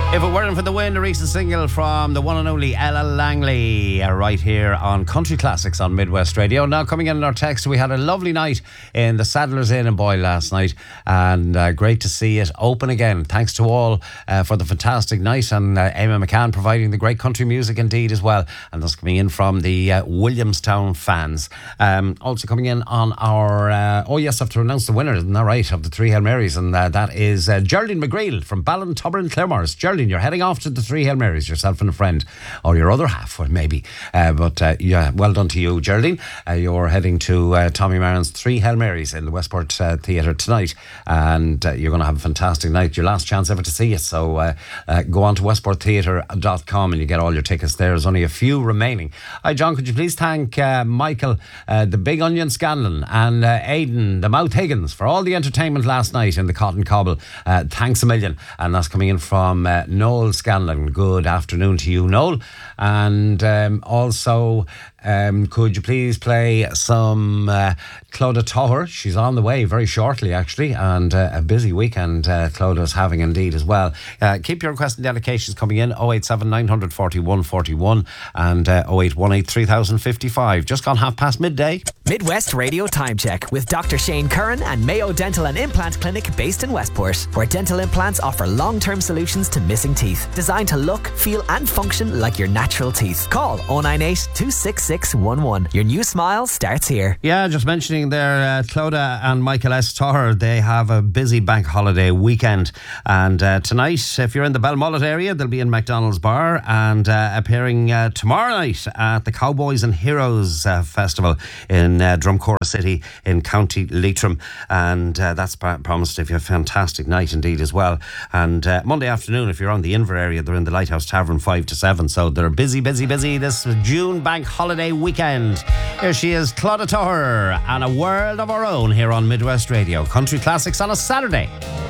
If It Weren't for the Wind, a recent single from the one and only Ella Langley, right here on Country Classics on Midwest Radio. Now, coming in our text, we had a lovely night in the Sadler's Inn in Boyle last night, and great to see it open again. Thanks to all for the fantastic night, and Emma McCann providing the great country music indeed as well. And that's coming in from the Williamstown fans. Also coming in on our, I have to announce the winner, isn't that right, of the three Hail Marys, and that is Geraldine McGreal from Ballintubber, Claremorris. Geraldine, you're heading off to the three Hail Marys, yourself and a friend, or your other half, or maybe. Yeah, well done to you, Geraldine. You're heading to Tommy Maron's three Hail Marys in the Westport Theatre tonight, and you're going to have a fantastic night. Your last chance ever to see it, so go on to westporttheatre.com and you get all your tickets there. There's only a few remaining. Hi, John, could you please thank Michael, the Big Onion Scanlon, and Aidan, the Mouth Higgins, for all the entertainment last night in the Cotton Cobble. Thanks a million. And that's coming in from Noel Scanlon. Good afternoon to you, Noel. And also, could you please play some Clodagh Toher? She's on the way very shortly, actually, and a busy weekend Clodagh's having indeed as well. Keep your requests and dedications coming in, 087 941 41 and 0818 3055. Just gone midday. Midwest Radio Time Check with Dr. Shane Curran and Mayo Dental and Implant Clinic based in Westport, where dental implants offer long-term solutions to missing teeth, designed to look, feel and function like your natural teeth. Call 098 266 11. Your new smile starts here. Yeah, just mentioning there, Clodagh and Michael S. Toher, they have a busy bank holiday weekend. And tonight, if you're in the Belmullet area, they'll be in McDonald's Bar, and appearing tomorrow night at the Cowboys and Heroes Festival in Drumcora City in County Leitrim. And that's promised to be a fantastic night indeed as well. And Monday afternoon, if you're on the Inver area, they're in the Lighthouse Tavern 5 to 7. So they're busy this June bank holiday weekend. Here she is, Clodagh Toher, and A World of Our Own here on Midwest Radio. Country Classics on a Saturday.